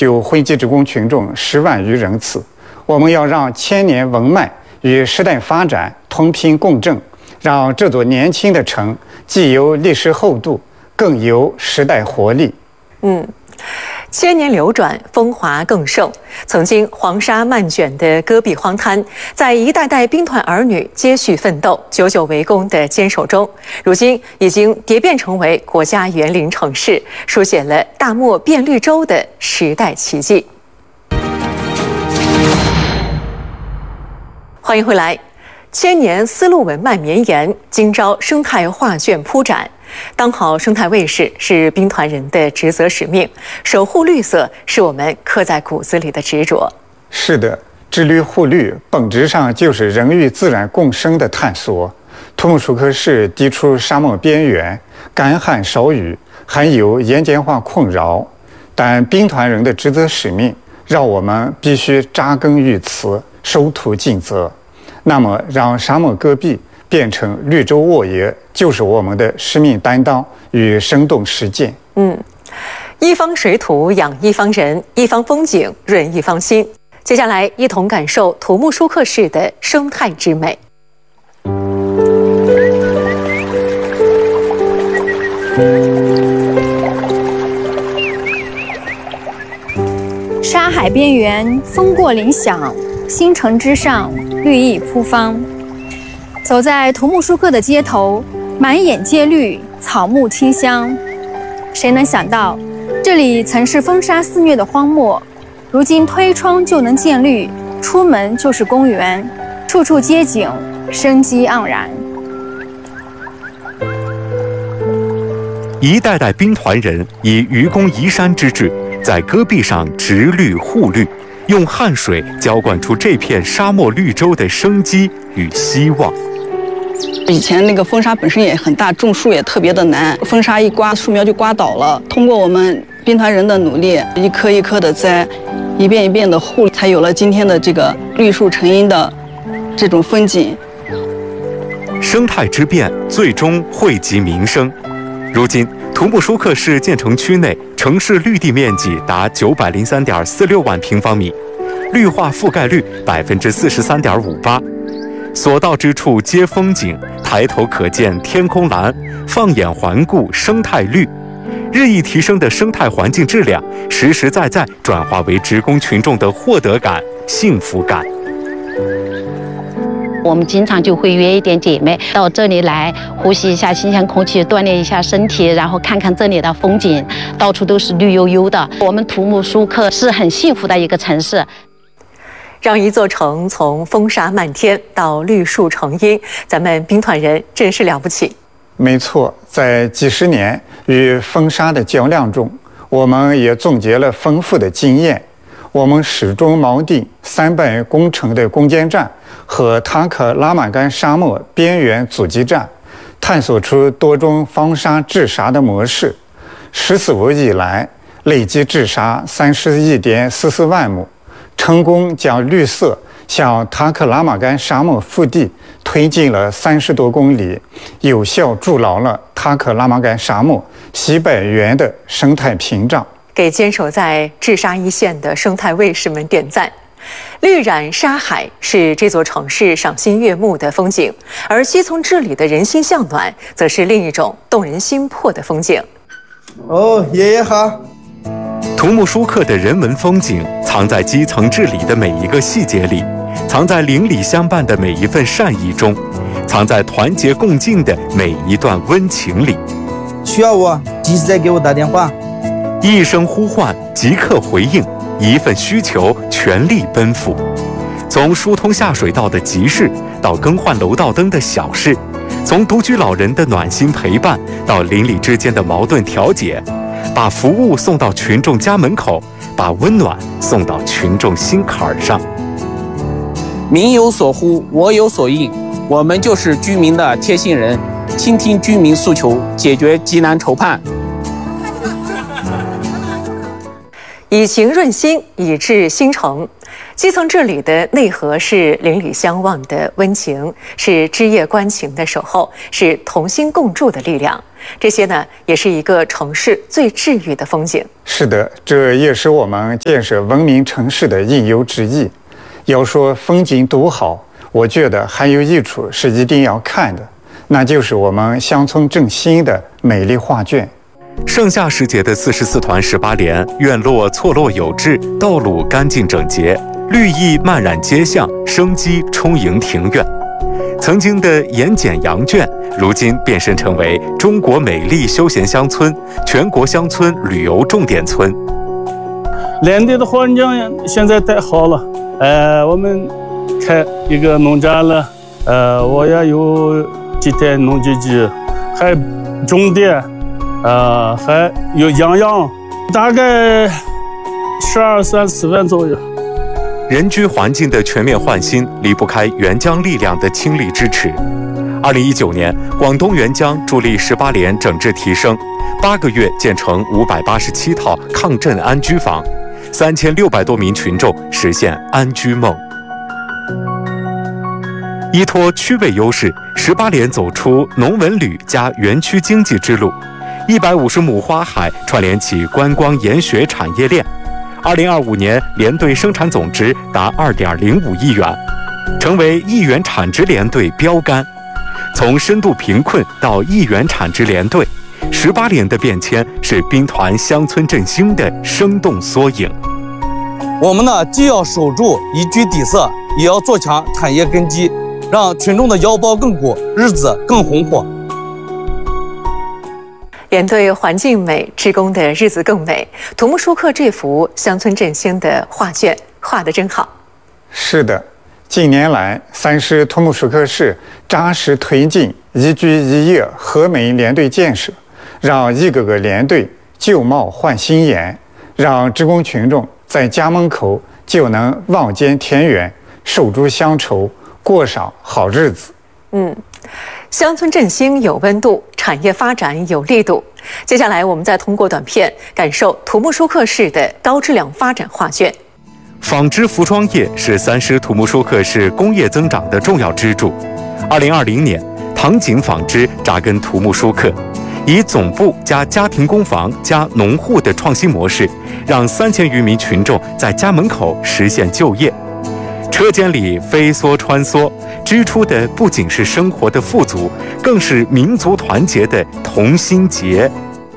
就惠济职工群众10万余人次。我们要让千年文脉与时代发展同频共振，让这座年轻的城既有历史厚度，更有时代活力。 千年流转，风华更盛。曾经黄沙漫卷的戈壁荒滩，在一代代兵团儿女接续奋斗、久久为功的坚守中，如今已经蝶变成为国家园林城市，书写了大漠变绿洲的时代奇迹。欢迎回来。千年丝路文脉绵延，今朝生态画卷铺展。当好生态卫士是兵团人的职责使命，守护绿色是我们刻在骨子里的执着。 是的，治绿护绿本质上就是人与自然共生的探索。土木舒克市地处沙漠边缘，干旱少雨，还有盐碱化困扰，但兵团人的职责使命让我们必须扎根于此，守土尽责。那么让沙漠戈壁变成绿洲沃野，就是我们的使命担当与生动实践。 一方水土养一方人，一方风景润一方心。接下来一同感受土木舒克市的生态之美。 沙海边缘，风过林响，新城之上，绿意铺方。走在土木舒克的街头，满眼皆绿，草木清香。谁能想到，这里曾是风沙肆虐的荒漠，如今推窗就能见绿，出门就是公园，处处街景，生机盎然。 一代代兵团人以愚公移山之志，在戈壁上植绿护绿，用汗水浇灌出这片沙漠绿洲的生机与希望。 以前那个风沙本身也很大，种树也特别的难，风沙一刮，树苗就刮倒了。通过我们兵团人的努力，一棵一棵的栽，一遍一遍的护，才有了今天的这个绿树成荫的这种风景。 生态之变最终惠及民生。如今，土木舒克市建成区内城市绿地面积达903.46万平方米，绿化覆盖率43.58%。所到之处皆风景，抬头可见天空蓝，放眼环顾生态绿。日益提升的生态环境质量，实实在在转化为职工群众的获得感、幸福感。 我们经常就会约一点姐妹到这里来呼吸一下新鲜空气，锻炼一下身体，然后看看这里的风景，到处都是绿油油的。我们土木舒克是很幸福的一个城市。 让一座城从风沙漫天到绿树成荫，咱们兵团人真是了不起。 没错，在几十年与风沙的较量中，我们也总结了丰富的经验。我们始终锚定3本工程的攻坚战和塔克拉玛干沙漠边缘阻击战，探索出多种防沙治沙的模式。14五以来，累计治沙31.44万亩，成功将绿色向塔克拉玛干沙漠腹地推进了30多公里，有效筑牢了塔克拉玛干沙漠西北缘的生态屏障。 给坚守在治沙一线的生态卫士们点赞。绿染沙海是这座城市赏心悦目的风景，而西从治理的人心向暖，则是另一种动人心魄的风景。 哦，爷爷好。 土木舒克的人文风景藏在基层治理的每一个细节里，藏在邻里相伴的每一份善意中，藏在团结共进的每一段温情里。 需要我，及时再给我打电话。 一声呼唤，即刻回应；一份需求，全力奔赴。从疏通下水道的急事，到更换楼道灯的小事；从独居老人的暖心陪伴，到邻里之间的矛盾调解，把服务送到群众家门口，把温暖送到群众心坎上。 民有所呼，我有所应，我们就是居民的贴心人，倾听居民诉求，解决急难愁盼。 以情润心，以治心诚。基层治理的内核是邻里相望的温情，是枝叶关情的守候，是同心共筑的力量。这些呢，也是一个城市最治愈的风景。 是的，这也是我们建设文明城市的应有之义。要说风景独好，我觉得还有一处是一定要看的，那就是我们乡村振兴的美丽画卷。 盛夏时节的44团18联，院落错落有致，道路干净整洁，绿意漫染街巷，生机充盈庭院。曾经的盐碱羊圈，如今变身成为中国美丽休闲乡村、全国乡村旅游重点村。 连地的环境现在太好了，我们开一个农站了，我也有几台农机具，还种地。还有养羊，大概12、14万左右。 人居环境的全面换新离不开援疆力量的倾力支持。2019年，广东援疆助力18联整治提升，8个月建成587套抗震安居房，3600多名群众实现安居梦。依托区位优势，18联走出农文旅加园区经济之路。150亩花海串联起观光研学产业链，2025年联队生产总值达2.05亿元，成为1元产值联队标杆。从深度贫困到1元产值联队，18联的变迁是兵团乡村振兴的生动缩影。 我们呢，既要守住宜居底色，也要做强产业根基，让群众的腰包更鼓，日子更红火。 联队环境美，职工的日子更美。土木舒克这幅乡村振兴的画卷画得真好。 是的，近年来，三师土木舒克市扎实推进宜居宜业和美联队建设，让一个个联队旧貌换新颜，让职工群众在家门口就能望见田园，手足乡愁，过上好日子。 乡村振兴有温度，产业发展有力度。接下来，我们再通过短片感受土木舒克市的高质量发展画卷。 纺织服装业是三师土木舒克市工业增长的重要支柱。2020年，唐井纺织扎根土木舒克，以总部加家庭工房加农户的创新模式，让3000余名群众在家门口实现就业。车间里飞梭穿梭，织出的不仅是生活的富足，更是民族团结的同心结。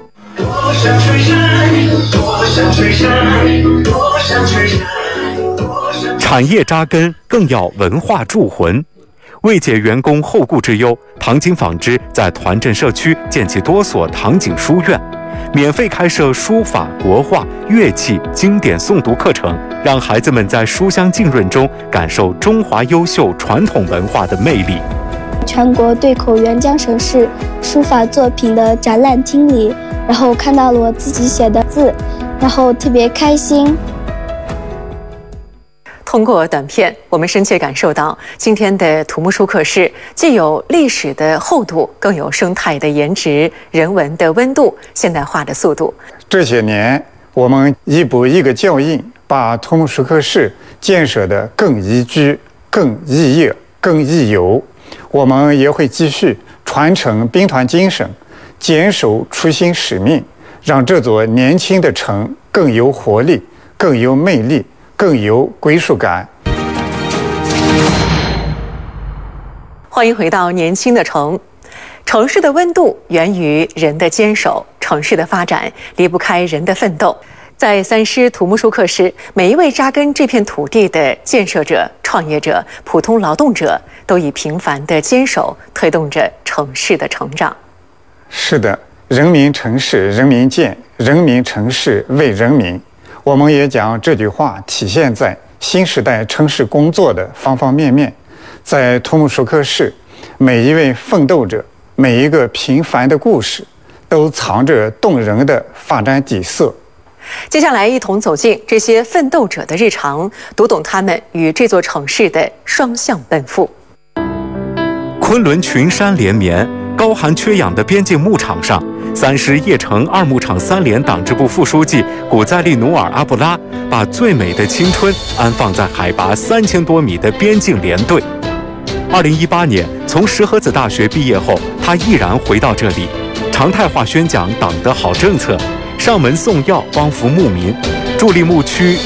产业扎根更要文化铸魂。为解员工后顾之忧，唐井纺织在团镇社区建起多所唐井书院，免费开设书法、国画、乐器、经典诵读课程，让孩子们在书香浸润中感受中华优秀传统文化的魅力。 全国对口援疆省市书法作品的展览厅里，然后看到了我自己写的字，然后特别开心。 通过短片，我们深切感受到今天的土木舒克市既有历史的厚度，更有生态的颜值、人文的温度、现代化的速度。 这些年，我们一步一个脚印，把土木舒克市建设得更宜居、更宜业、更宜游。我们也会继续传承兵团精神，坚守初心使命，让这座年轻的城更有活力、更有魅力、更有归属感。 欢迎回到年轻的城。城市的温度源于人的坚守，城市的发展离不开人的奋斗。在三师土木舒克市，每一位扎根这片土地的建设者、创业者、普通劳动者，都以平凡的坚守推动着城市的成长。 是的，人民城市人民建，人民城市为人民。我们也将这句话体现在新时代城市工作的方方面面。在土木舒克市，每一位奋斗者，每一个平凡的故事，都藏着动人的发展底色。 接下来一同走进这些奋斗者的日常，读懂他们与这座城市的双向奔赴。 昆仑群山连绵，高寒缺氧的边境牧场上 3师叶城2牧场3连党支部副书记古再利努尔阿布拉把最美的青春安放在海拔3000多米的边境连队。2018年从石河子大学毕业后，他毅然回到这里，常态化宣讲党的好政策，上门送药帮扶牧民，助力牧区